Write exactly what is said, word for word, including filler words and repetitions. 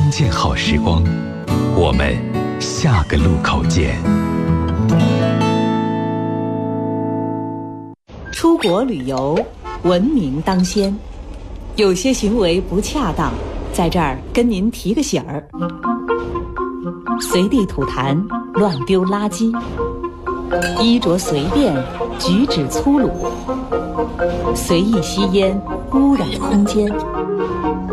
听见好时光，我们下个路口见。 出国旅游，文明当先，有些行为不恰当，在这儿跟您提个醒儿：随地吐痰、乱丢垃圾，衣着随便，举止粗鲁，随意吸烟，污染空间。